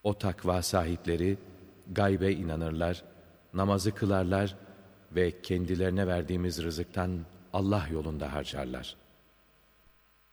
O takva sahipleri gaybe inanırlar, namazı kılarlar ve kendilerine verdiğimiz rızıktan Allah yolunda harcarlar.